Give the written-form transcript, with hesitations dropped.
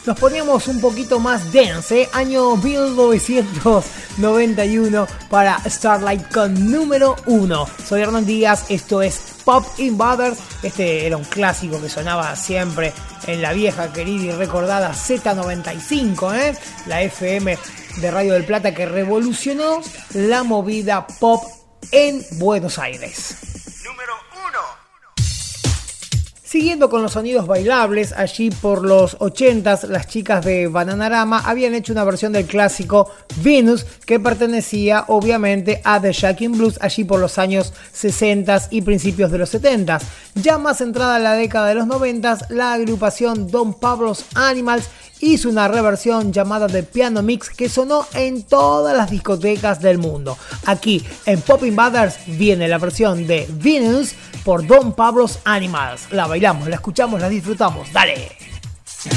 nos poníamos un poquito más dance, año 1991 para Starlight con número 1. Soy Hernán Díaz, esto es Pop Invaders. Este era un clásico que sonaba siempre en la vieja, querida y recordada Z95, la FM de Radio del Plata, que revolucionó la movida pop en Buenos Aires. Número 1. Siguiendo con los sonidos bailables, allí por los 80s, las chicas de Bananarama habían hecho una versión del clásico Venus, que pertenecía obviamente a The Shakin' Blues allí por los años 60s y principios de los 70s. Ya más entrada en la década de los 90s, la agrupación Don Pablo's Animals hizo una reversión llamada The Piano Mix que sonó en todas las discotecas del mundo. Aquí en Pop Invaders viene la versión de Venus por Don Pablo's Animals. La bailamos, la escuchamos, la disfrutamos. ¡Dale!